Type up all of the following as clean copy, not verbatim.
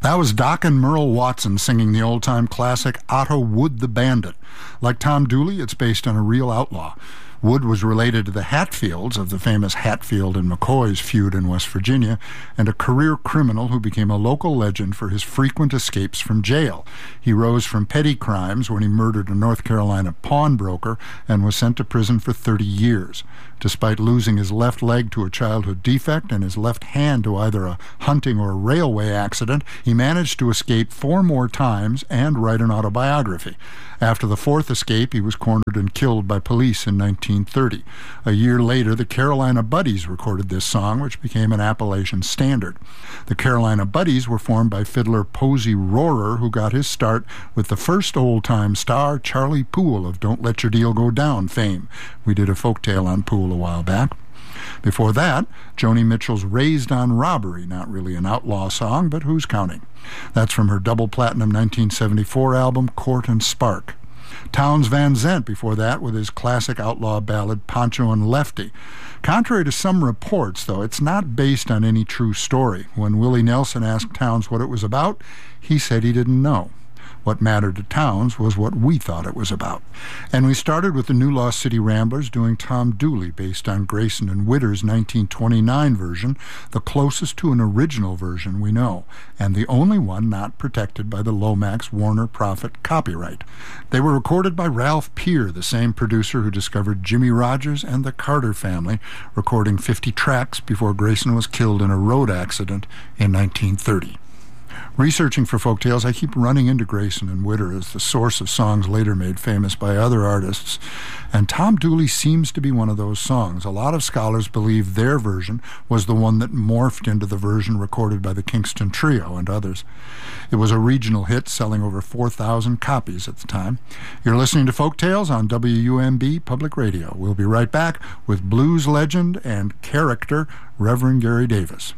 That was Doc and Merle Watson singing the old-time classic Otto Wood the Bandit. Like Tom Dooley, it's based on a real outlaw. Wood was related to the Hatfields of the famous Hatfield and McCoy's feud in West Virginia, and a career criminal who became a local legend for his frequent escapes from jail. He rose from petty crimes when he murdered a North Carolina pawnbroker and was sent to prison for 30 years. Despite losing his left leg to a childhood defect and his left hand to either a hunting or railway accident, he managed to escape 4 more times and write an autobiography. After the 4th escape, he was cornered and killed by police in 1930. A year later, the Carolina Buddies recorded this song, which became an Appalachian standard. The Carolina Buddies were formed by fiddler Posey Rohrer, who got his start with the first old-time star, Charlie Poole of Don't Let Your Deal Go Down fame. We did a folktale on Poole a while back. Before that, Joni Mitchell's Raised on Robbery, not really an outlaw song, but who's counting? That's from her double platinum 1974 album, Court and Spark. Townes Van Zandt before that with his classic outlaw ballad, Pancho and Lefty. Contrary to some reports, though, it's not based on any true story. When Willie Nelson asked Townes what it was about, he said he didn't know. What mattered to Townes was what we thought it was about. And we started with the New Lost City Ramblers doing Tom Dooley, based on Grayson and Witter's 1929 version, the closest to an original version we know, and the only one not protected by the Lomax Warner Prophet copyright. They were recorded by Ralph Peer, the same producer who discovered Jimmy Rogers and the Carter Family, recording 50 tracks before Grayson was killed in a road accident in 1930. Researching for Folktales, I keep running into Grayson and Witter as the source of songs later made famous by other artists, and Tom Dooley seems to be one of those songs. A lot of scholars believe their version was the one that morphed into the version recorded by the Kingston Trio and others. It was a regional hit, selling over 4,000 copies at the time. You're listening to Folktales on WUMB Public Radio. We'll be right back with blues legend and character Reverend Gary Davis.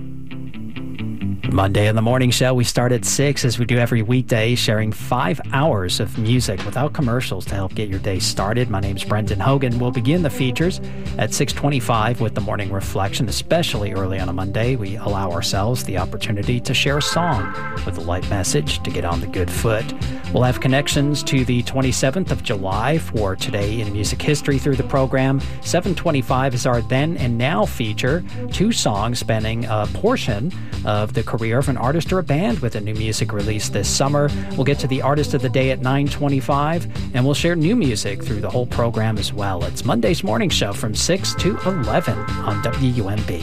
Monday in the Morning Show, we start at 6 as we do every weekday, sharing 5 hours of music without commercials to help get your day started. My name's Brendan Hogan. We'll begin the features at 6:25 with the Morning Reflection. Especially early on a Monday, we allow ourselves the opportunity to share a song with a light message to get on the good foot. We'll have connections to the 27th of July for Today in Music History through the program. 7:25 is our Then and Now feature, 2 songs spanning a portion of the career of an artist or a band with a new music release this summer. We'll get to the Artist of the Day at 9:25, and we'll share new music through the whole program as well. It's Monday's Morning Show from 6 to 11 on WUMB.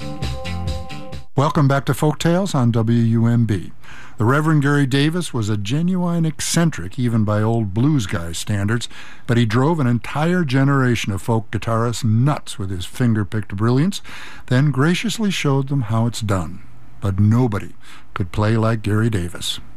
Welcome back to Folktales on WUMB. The Reverend Gary Davis was a genuine eccentric, even by old blues guy standards, but he drove an entire generation of folk guitarists nuts with his finger-picked brilliance, then graciously showed them how it's done. But nobody could play like Gary Davis.